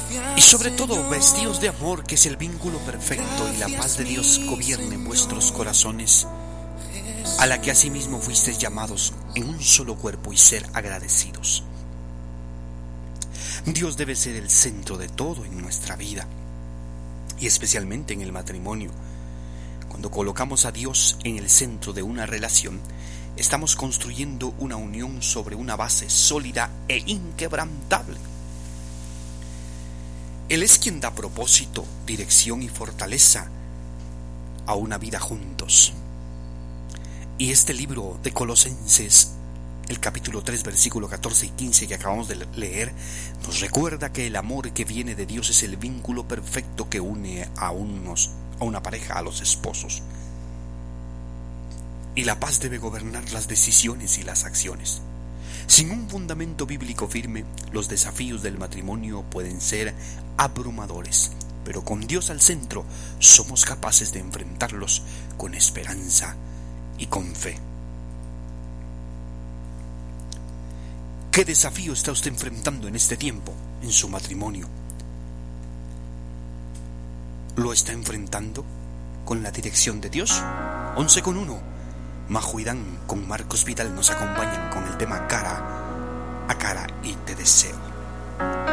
Y sobre todo, vestíos de amor, que es el vínculo perfecto, y la paz de Dios gobierne en vuestros corazones, a la que asimismo fuisteis llamados en un solo cuerpo, y ser agradecidos. Dios debe ser el centro de todo en nuestra vida, y especialmente en el matrimonio. Cuando colocamos a Dios en el centro de una relación, estamos construyendo una unión sobre una base sólida e inquebrantable. Él es quien da propósito, dirección y fortaleza a una vida juntos. Y este libro de Colosenses, el capítulo 3, versículo 14 y 15 que acabamos de leer, nos recuerda que el amor que viene de Dios es el vínculo perfecto que une a una pareja, a los esposos. Y la paz debe gobernar las decisiones y las acciones. Sin un fundamento bíblico firme, los desafíos del matrimonio pueden ser abrumadores, pero con Dios al centro somos capaces de enfrentarlos con esperanza y con fe. ¿Qué desafío está usted enfrentando en este tiempo en su matrimonio? ¿Lo está enfrentando con la dirección de Dios? 11:1. Majo y Dan con Marcos Vidal nos acompañan con el tema Cara a Cara y Te Deseo.